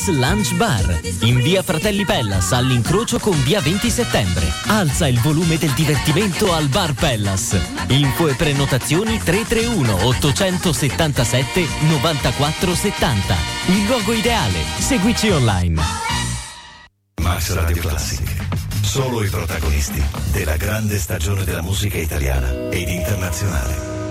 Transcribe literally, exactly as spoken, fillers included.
Pellas Lunch Bar, in via Fratelli Pellas, all'incrocio con via venti settembre. Alza il volume del divertimento al Bar Pellas. Info e prenotazioni tre tre uno otto sette sette nove quattro sette zero. Il luogo ideale. Seguici online. Max Radio Classic. Solo i protagonisti della grande stagione della musica italiana ed internazionale.